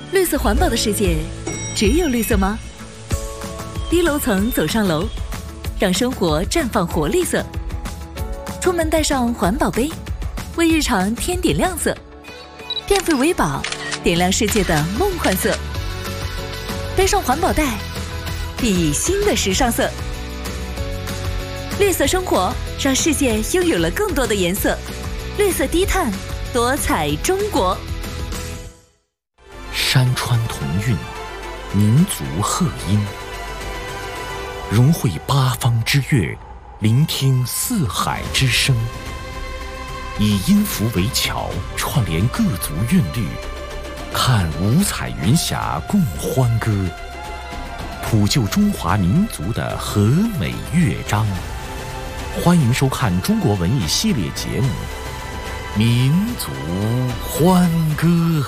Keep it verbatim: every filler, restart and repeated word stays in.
绿色环保的世界，只有绿色吗？低楼层走上楼，让生活绽放活力色。出门带上环保杯，为日常添点亮色。电费为宝，点亮世界的梦幻色。背上环保袋，熠熠新的时尚色。绿色生活，让世界拥有了更多的颜色。绿色低碳，多彩中国。 山川同韵，民族贺音，融汇八方之乐，聆听四海之声。以音符为桥，串联各族韵律，看五彩云霞共欢歌，谱就中华民族的和美乐章。欢迎收看中国文艺系列节目《民族欢歌》。